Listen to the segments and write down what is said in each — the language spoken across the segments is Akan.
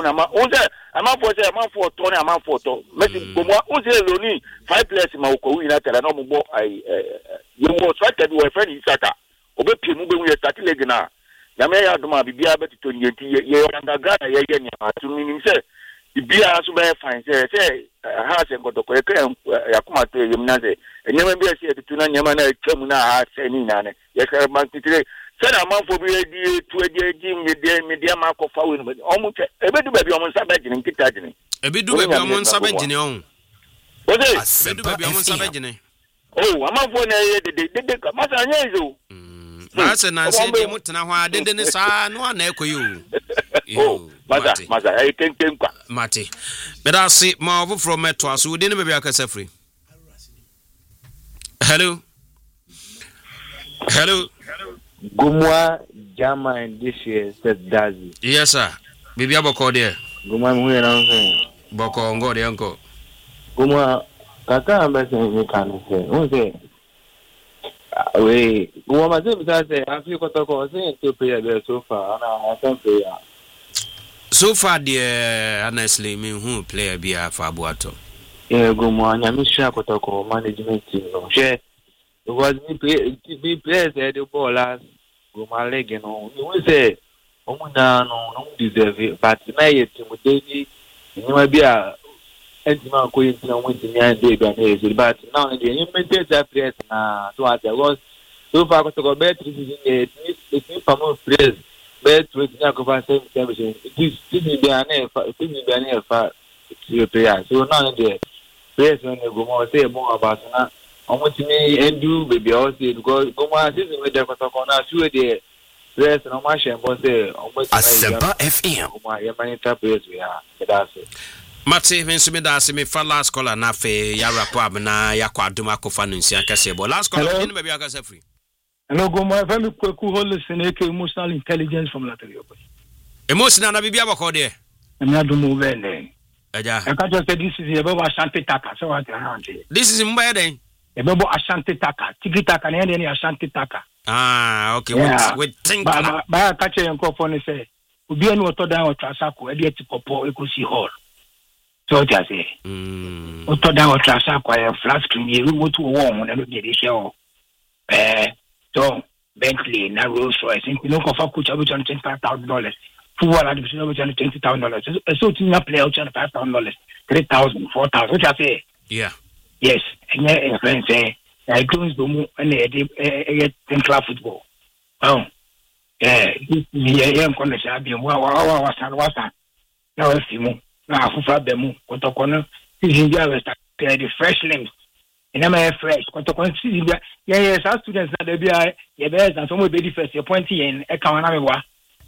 ama unse ama for say ama for ton ama for to Messi gomo unse loni 5 players ma uko United na mo bo ai you was striker we friend Isaka obepie mu be we start leg na na me ya duma bibia betito nyenti ye underground ye ni atumi ni say bibia so be fine say ha se nkotoko e kan yakuma to yem na say enyema bi ase etutu na nyema na twam na ha se ni na ne ye ka man titire say na man fo bi di tu edi media ma ko fa we no omu che ebedu ba bi omu nsa ba gine nkita gine ebedu ba bi omu nsa ba gine on ose ebedu ba bi omu nsa ba gine oh amafo na ye de masa anya izo masa na se de mutena ho adede ne sa no na ekoyi oh masa ai kenken kwa mate bedasi ma ovu from metro aso de ne be akasa free hello Gumwa Jama and this year said Dazi. Yes sir bibi aboko de Gumwa mu na nse boko ngo de nko Gumwa kaka ambese ni kan se o se we Gumwa ma se bisa se afi ko to ko se to player be so far na I player so far the honestly me who player be afa abuato Gumwa nya mi sha ko to ko management team no she because we players the ball last Gumwa leg no we say omuna no deserve it but na yet team dey ni ma bia Edma ko yin na won ti yan dey ba na so but now the implemented that players na so at was so far ko to bet it is for players bet with na ko fa same television this is be an fa player so now the players when go more say more about na omo ti me endu baby o say because go more season we dey ko to na sure the players no ma share bo say omo ti Asempa FM go more humanitarian players we are that's it. Mate me da se me fa last caller na fe ya rapo abna ya kwadum akofa no nsia kase bo last caller ni be akasa free hello go my family kweku listen emotional intelligence from Laterio emotional na bibia bako de me adumo bele eja I can't just say this is about Ashanti Taka so what around here this is mba den about Ashanti Taka tiki taka na any Ashanti Taka okay yeah. we think ba catch your phone and say obi anu otodan o trasako e de tikopo ekosi hall so just say otodan o trasako e flat screen e remote wo mo na lo de show so Bentley na Rolls Royce you know kofa coach about $25,000 football admission about $20,000 so team play out $5,000 $3,000 $4,000 which I say yeah yes and your friend say I don't do and they club football oh this year kono shabi wa now simu na afufa bemu kotokono Zimbia West the fresh limbs and I'm fresh kotokono Zimbia yes our students na dey be ya be and some be first your point in e kan na me wa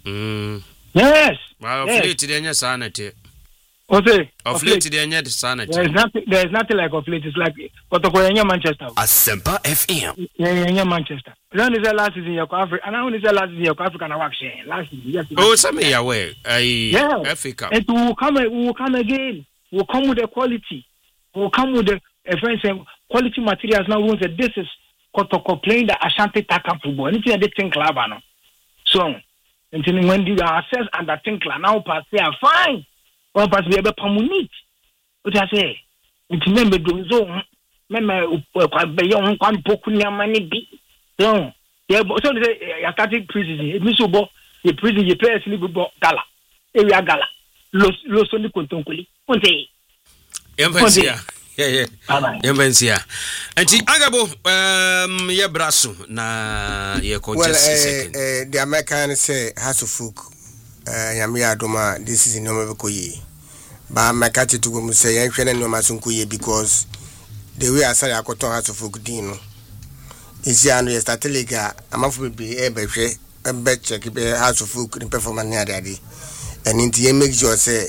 yes well fleet dey nya sanity okay of late dey nya sanity there's nothing like of late it's like kotokono nya Manchester Asempa FM nya Manchester then is the last season your Africa and now is the last season your Africa na work share last season yes oh some ya way Africa it will come again will come with the quality will come with the friends quality materials now we say this is Kotoko playing the Ashanti Taka football anything that they think club no so until when you are assessed under think club now pass they are fine or pass be able pamunit what I say until me do so me be yon kwan poku ni amani bi so yeah so they started prison it means so the prison you play sleep gala area gala lo so ni kontonkuli onte embasia Yembensia. Anti agabo ye braso na ye ko just second. The American say has of folk yami adoma this is no me koyi. Ba makati to go say yen hwene no masunku ye because the way asari akoton has of folk din no. Isi anu ye start liga amafo be e be hwe e be check be has of folk in performance na ade. And inti ye make sure say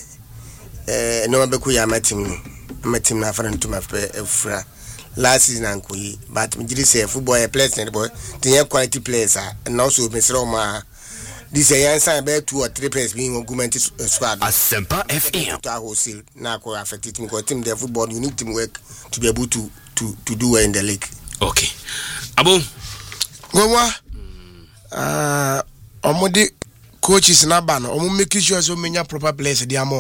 no me koyi amatim no. Metim na friend to my friend last season ankoyi but me did say football players and boy the quality players and also Mr. Roma this answer be 2 or 3 players being augmented squad Asempa FM to wholesale na ko affect team because team the football you need teamwork to be able to do well in the league. Okay abo gowa omodi coaches na ba no omo make sure so menya proper players dey am